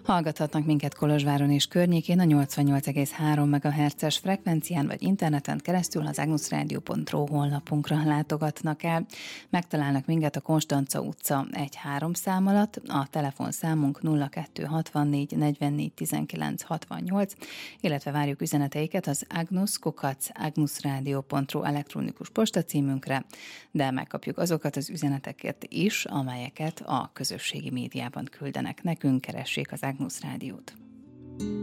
Hallgathatnak minket Kolozsváron és környékén a 88,3 MHz-es frekvencián, vagy interneten keresztül az agnusradio.ru honlapunkra látogatnak el. Megtalálnak minket a Konstanca utca 1-3 szám alatt, a telefonszámunk 0264 44 19 68, illetve várjuk üzeneteiket az agnus@agnusradio.ru elektronikus postacímünkre, de megkapjuk azokat az üzeneteket is, amelyeket a közösségi médiában küldenek nekünk, keressék az Agnus Rádiót.